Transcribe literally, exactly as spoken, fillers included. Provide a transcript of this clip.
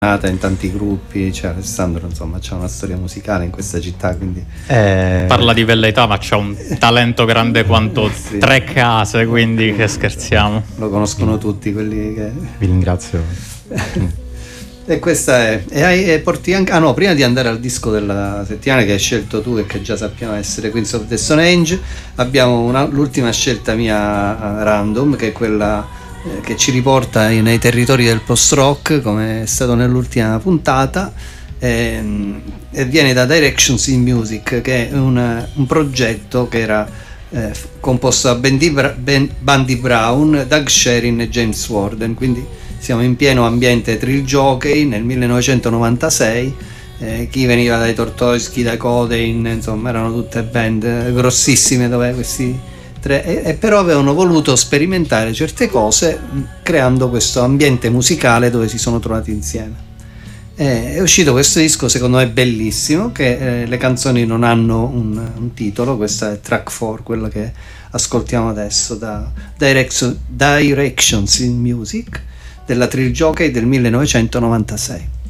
in tanti gruppi, cioè Alessandro insomma c'ha una storia musicale in questa città, quindi eh... parla di velleità, ma c'ha un talento grande quanto sì. tre case, quindi che scherziamo, lo conoscono tutti quelli che... Vi ringrazio. E questa è e, hai, e porti anche ah no prima di andare al disco della settimana che hai scelto tu e che già sappiamo essere Queens of the Stone Age, abbiamo una, l'ultima scelta mia random, che è quella che ci riporta nei territori del post-rock, come è stato nell'ultima puntata, e, e viene da Directions in Music, che è un, un progetto che era eh, composto da Bandy, ben, Bandy Brown, Doug Sherin e James Warden, quindi siamo in pieno ambiente thrill jockey nel millenovecentonovantasei. Eh, chi veniva dai Tortoise, dai Codein, insomma erano tutte band grossissime dove questi tre, e, e però avevano voluto sperimentare certe cose creando questo ambiente musicale dove si sono trovati insieme. Eh, è uscito questo disco secondo me bellissimo, che eh, le canzoni non hanno un, un titolo. Questa è track quattro, quella che ascoltiamo adesso, da Direction, Directions in Music della Thrill Jockey del millenovecentonovantasei.